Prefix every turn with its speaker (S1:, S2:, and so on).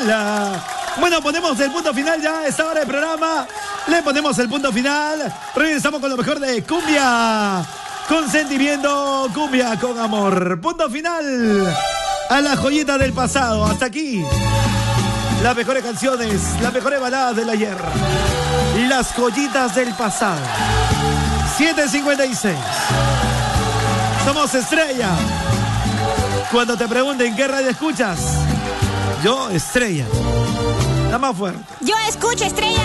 S1: final. Bueno, ponemos el punto final ya a esta hora del programa. Le ponemos el punto final. Regresamos con lo mejor de cumbia. Con sentimiento, cumbia con amor. Punto final a la joyita del pasado. Hasta aquí. Las mejores canciones, las mejores baladas del ayer. Las joyitas del pasado. 7:56. Somos Estrella. Cuando te pregunten qué radio escuchas, yo Estrella. La más fuerte.
S2: Yo escucho Estrella.